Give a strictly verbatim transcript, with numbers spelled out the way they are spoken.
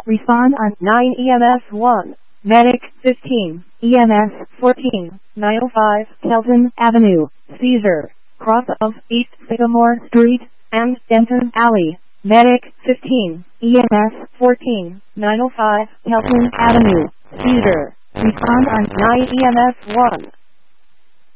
Respond on nine E M S one. Medic fifteen. E M S fourteen. nine oh five Kelton Avenue. Caesar. Cross of East Sycamore Street and Denton Alley. Medic fifteen. E M S fourteen. nine oh five Kelton Avenue. Caesar. Respond on nine E M S one.